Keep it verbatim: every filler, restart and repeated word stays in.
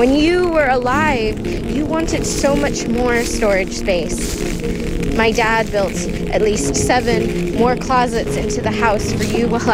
When you were alive, you wanted so much more storage space. My dad built at least seven more closets into the house for you while